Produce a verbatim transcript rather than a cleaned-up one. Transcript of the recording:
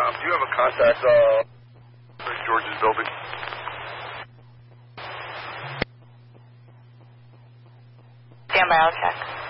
Um, do you have a contact, uh, for George's building? Stand by, I'll check.